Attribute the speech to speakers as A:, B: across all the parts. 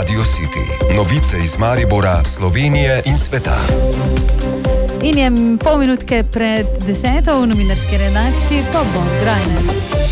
A: Radio City. Novice iz Maribora, Slovenije in sveta.
B: In je pol minutke pred 10. v novinarski redakciji pa Bob Grajner.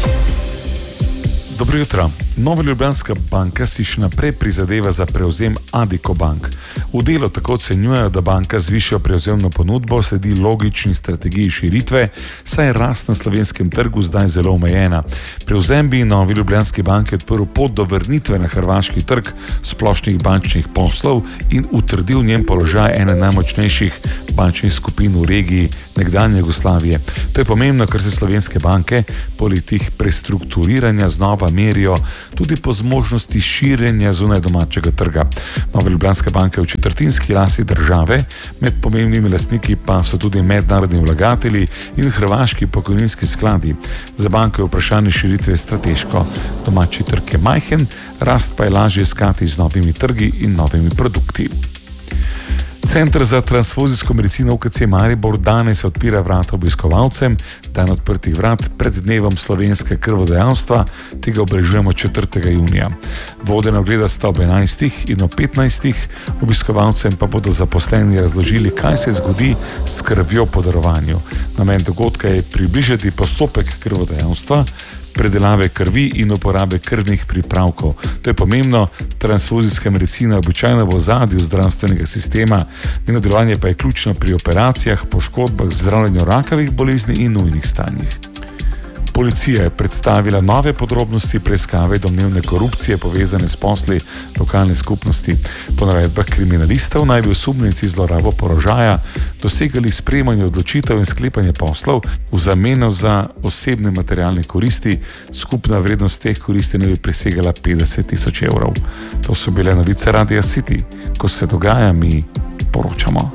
C: Dobro jutro. Nova Ljubljanska banka si še naprej prizadeva za prevzem Addiko Bank. V Delu tako ocenjujejo, da banka z višjo prevzemno ponudbo sledi logični strategiji širitve, saj je rast na slovenskem trgu zdaj zelo omejena. Prevzem bi Novi Ljubljanski banki odprl pot do vrnitve na hrvaški trg splošnih bančnih poslov in utrdil njen položaj ene najmočnejših bančnih skupin v regiji nekdanje Jugoslavije. To je pomembno, ker se slovenske banke poleg teh prestrukturiranja znova merijo tudi po zmožnosti širjenja zunaj domačega trga. Nova Ljubljanska banka je v četrtinski lasti države, med pomembnimi lastniki pa so tudi mednarodni vlagatelji in hrvaški pokojninski skladi. Za banko je vprašanje širitve strateško. Domači trg je majhen, rast pa je lažje iskati z novimi trgi in novimi produkti. Center za transfuzijsko medicino UKC Maribor danes odpira vrata obiskovalcem, dan odprtih vrat pred dnevom slovenske krvodajalstva, tega obeležujemo 4. junija. Vodene ogleda sta ob 11. in ob 15. Obiskovalcem pa bodo zaposleni razložili, kaj se zgodi s krvjo po darovanju. Namen dogodka je približati postopek krvodajalstva, predelave krvi in uporabe krvnih pripravkov. To je pomembno, transfuzijska medicina je običajno v ozadju zdravstvenega sistema, njeno delovanje pa je ključno pri operacijah, poškodbah, zdravljenju rakavih bolezni in nujnih stanjih. Policija je predstavila nove podrobnosti preiskave domnevne korupcije povezane s posli lokalne skupnosti. Po navedbah kriminalistov naj bi osumljenci zlorabo položaja dosegali sprejemanje odločitev in sklepanje poslov v zameno za osebne materialne koristi. Skupna vrednost teh koristi naj bi presegala 50.000 evrov. To so bile novice Radia City. Ko se dogaja, mi poročamo.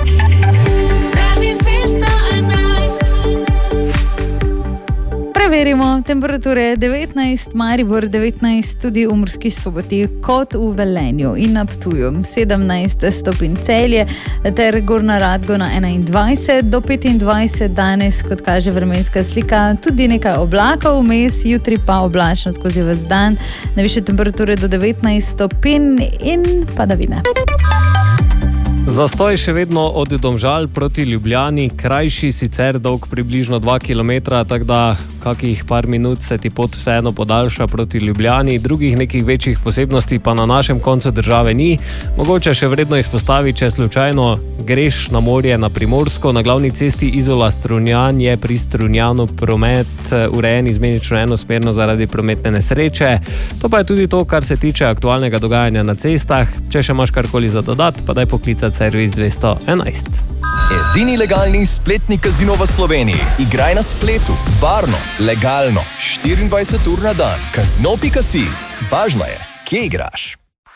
B: Preverimo temperature 19, Maribor 19, tudi v Murski Soboti kot v Velenju in na Ptuju 17 stopinj Celje ter Gornja Radgona 21 do 25 danes, kot kaže vremenska slika, tudi nekaj oblakov vmes, jutri pa oblačno skozi ves dan, najvišje temperature do 19 stopinj in padavine.
D: Zastoj še vedno od Domžal proti Ljubljani, krajši, sicer dolg približno 2 km, tako da kakih par minut se ti pot vseeno podaljša proti Ljubljani, drugih nekih večjih posebnosti pa na našem koncu države ni. Mogoče še vredno izpostavi, če slučajno greš na morje na Primorsko, na glavni cesti Izola-Strunjan je pri Strunjanu promet urejen izmenično enosmerno zaradi prometne nesreče. To pa je tudi to, kar se tiče aktualnega dogajanja na cestah. Če še imaš karkoli za dodat, pa daj poklicati servis 211.
E: Edini legalni spletni kazino v Sloveniji. Igraj na spletu, varno, legalno, 24 ur na dan. Kazino.si. Važno je, kje igraš.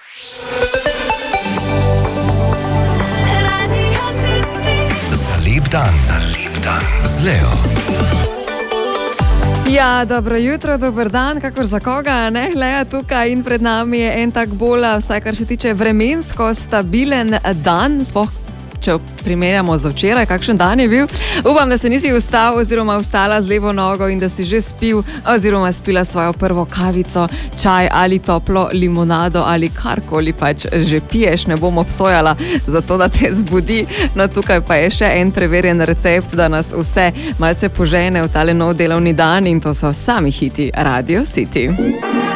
A: Za lep dan z Leo.
F: Ja, dobro jutro, dober dan, kakor za koga, ne? Lea tukaj in pred nami je en tak bolj, vsaj kar se tiče vremensko stabilen dan, sploh če primerjamo z včeraj, kakšen dan je bil. Upam, da se nisi vstal oziroma vstala z levo nogo in da si že spil oziroma spila svojo prvo kavico, čaj ali toplo limonado ali karkoli pač že piješ, ne bom obsojala za to, da te zbudi. No, tukaj pa je še en preverjen recept, da nas vse malce požene v tale nov delovni dan in to so sami hiti Radio City.